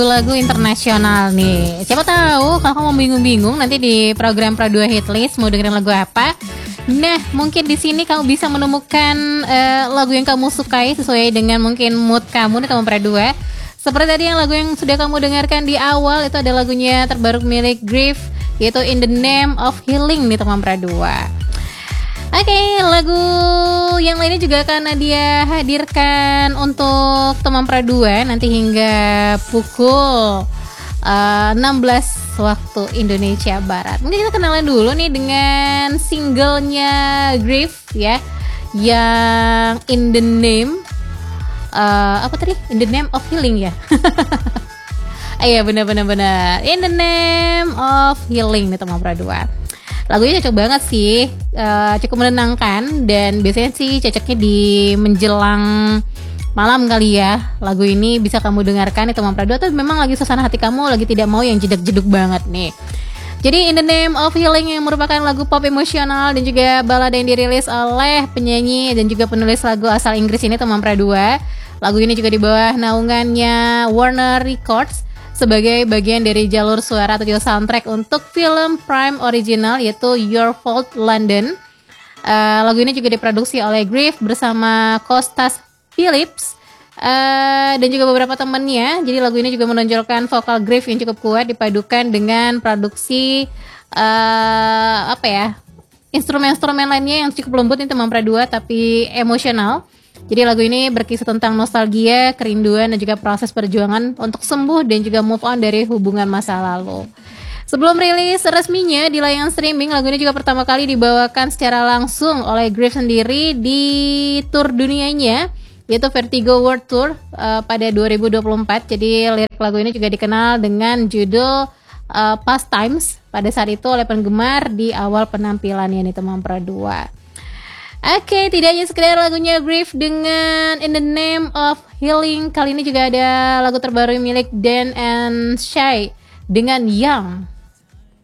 Lagu internasional nih. Siapa tahu kalau kamu mau bingung-bingung nanti di program Pro 2 Hitlist mau dengerin lagu apa. Nah, mungkin di sini kamu bisa menemukan lagu yang kamu sukai sesuai dengan mungkin mood kamu nih teman Pro 2. Seperti tadi yang lagu yang sudah kamu dengarkan di awal itu ada lagunya terbaru milik Griff yaitu In the Name of Healing nih teman Pro 2. Oke, lagu yang lainnya juga akan Nadia hadirkan untuk teman Pra 2 nanti hingga pukul 16 waktu Indonesia Barat. Mungkin kita kenalan dulu nih dengan singlenya Griff ya, yang In the Name apa tadi? In the Name of Healing ya. Iya benar. In the Name of Healing nih teman Pra 2. Lagunya cocok banget sih, cukup menenangkan dan biasanya sih cocoknya di menjelang malam kali ya. Lagu ini bisa kamu dengarkan di teman Pra 2 atau memang lagi suasana hati kamu lagi tidak mau yang jedak-jeduk banget nih. Jadi In the Name of Healing yang merupakan lagu pop emosional dan juga balada yang dirilis oleh penyanyi dan juga penulis lagu asal Inggris ini teman Pra 2. Lagu ini juga di bawah naungannya Warner Records sebagai bagian dari jalur suara atau juga soundtrack untuk film Prime original yaitu Your Fault London. Lagu ini juga diproduksi oleh Griff bersama Kostas Phillips dan juga beberapa temannya. Jadi lagu ini juga menonjolkan vokal Griff yang cukup kuat dipadukan dengan produksi instrumen-instrumen lainnya yang cukup lembut nih teman Pra 2 tapi emosional. Jadi lagu ini berkisah tentang nostalgia, kerinduan, dan juga proses perjuangan untuk sembuh dan juga move on dari hubungan masa lalu. Sebelum rilis resminya di layanan streaming, lagu ini juga pertama kali dibawakan secara langsung oleh Griff sendiri di tour dunianya, yaitu Vertigo World Tour pada 2024. Jadi lirik lagu ini juga dikenal dengan judul Past Times pada saat itu oleh penggemar di awal penampilannya nih teman Pra 2. Oke, tidak hanya sekedar lagunya Griff dengan In the Name of Healing, kali ini juga ada lagu terbaru milik Dan and Shay dengan Young.